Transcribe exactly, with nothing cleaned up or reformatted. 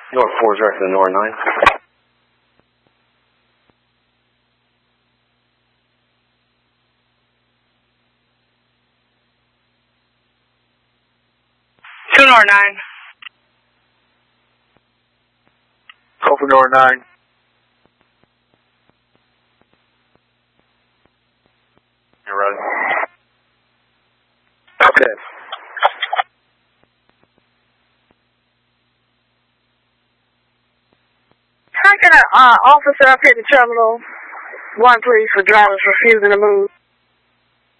North four is right to the North nine. Two North nine. Go for North nine. You're right. Okay. Can I get an uh, officer up here at the terminal? One, please, for drivers refusing to move.